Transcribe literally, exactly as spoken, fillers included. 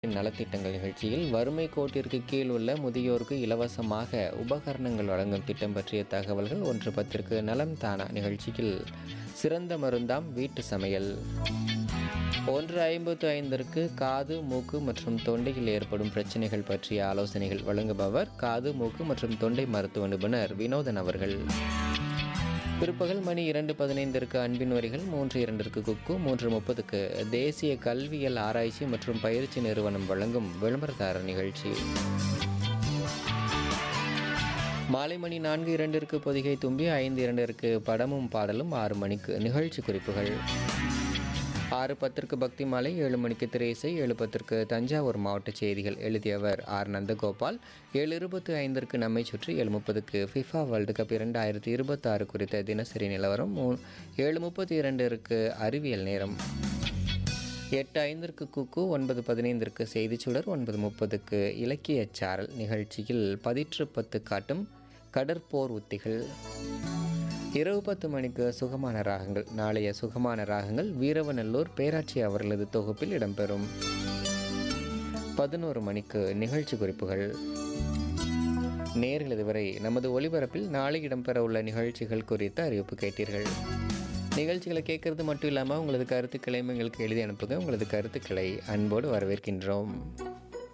நலத்திட்டங்கள் நிகழ்ச்சியில் வறுமை கோட்டிற்கு கீழ் உள்ள முதியோருக்கு இலவசமாக உபகரணங்கள் வழங்கும் திட்டம் பற்றிய தகவல்கள் ஒன்று பத்திற்கு நலம் தானா நிகழ்ச்சியில் சிறந்த மருந்தாம் வீட்டு சமையல். ஒன்று ஐம்பத்து ஐந்திற்கு காது மூக்கு மற்றும் தொண்டையில் ஏற்படும் பிரச்சனைகள் பற்றிய ஆலோசனைகள் வழங்குபவர் காது மூக்கு மற்றும் தொண்டை மருத்துவ நிபுணர் வினோதன் அவர்கள். பிற்பகல் மணி இரண்டு பதினைந்திற்கு அன்பின் வரிகள், மூன்று இரண்டிற்கு குக்கு, மூன்று முப்பதுக்கு தேசிய கல்வியல் ஆராய்ச்சி மற்றும் பயிற்சி நிறுவனம் வழங்கும் விளம்பரதாரர் நிகழ்ச்சி. மாலை மணி நான்கு இரண்டிற்கு பொதிகை தும்பி, ஐந்து இரண்டிற்கு படமும் பாடலும், ஆறு மணிக்கு நிகழ்ச்சி குறிப்புகள், ஆறு பத்திற்கு பக்தி மாலை, ஏழு மணிக்கு திரையிசை, ஏழு பத்திற்கு தஞ்சாவூர் மாவட்ட செய்திகள் எழுதியவர் ஆர் நந்தகோபால், ஏழு இருபத்தி ஐந்திற்கு நம்மை சுற்றி, ஏழு முப்பதுக்கு ஃபிஃபா வேர்ல்டு கப் இரண்டாயிரத்தி இருபத்தி ஆறு குறித்த தினசரி நிலவரம், மூ ஏழு முப்பத்தி இரண்டிற்கு அறிவியல் நேரம், எட்டு ஐந்திற்கு குக்கு, ஒன்பது பதினைந்திற்கு செய்திச்சுடர், ஒன்பது முப்பதுக்கு இலக்கிய சாரல் நிகழ்ச்சியில் பதிற்று பத்து காட்டும் கடற்போர் உத்திகள், இரவு பத்து மணிக்கு சுகமான ராகங்கள். நாளைய சுகமான ராகங்கள் வீரவநல்லூர் பேராட்சி அவர்களது தொகுப்பில் இடம்பெறும். பதினோரு மணிக்கு நிகழ்ச்சி குறிப்புகள். நேர்கள் இதுவரை நமது ஒலிபரப்பில் நாளை இடம்பெற உள்ள நிகழ்ச்சிகள் குறித்த அறிவிப்பு கேட்டீர்கள். நிகழ்ச்சிகளை கேட்கறது மட்டும் இல்லாமல் உங்களது கருத்துக்களை எங்களுக்கு எழுதி அனுப்புங்க. உங்களது கருத்துக்களை அன்போடு வரவேற்கின்றோம்.